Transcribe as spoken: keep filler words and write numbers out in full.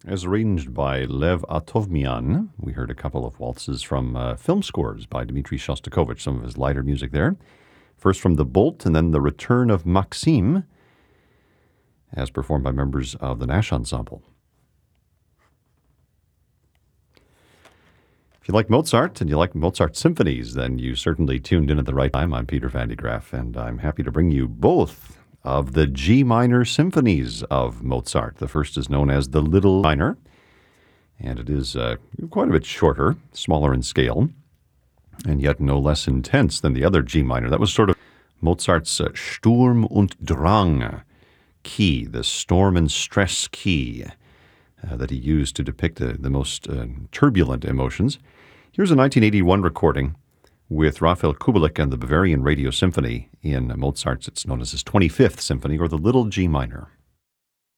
As arranged by Lev Atovmian, we heard a couple of waltzes from uh, film scores by Dmitri Shostakovich, some of his lighter music there. First from The Bolt and then The Return of Maxim, as performed by members of the Nash Ensemble. If you like Mozart and you like Mozart symphonies, then you certainly tuned in at the right time. I'm Peter Van de Graaff, and I'm happy to bring you both of the G minor symphonies of Mozart. The first is known as the Little Minor, and it is uh, quite a bit shorter, smaller in scale, and yet no less intense than the other G minor. That was sort of Mozart's uh, Sturm und Drang key, the storm and stress key uh, that he used to depict uh, the most uh, turbulent emotions. Here's a nineteen eighty-one recording with Raphael Kubelik and the Bavarian Radio Symphony in Mozart's, it's known as his twenty-fifth Symphony, or the Little G Minor.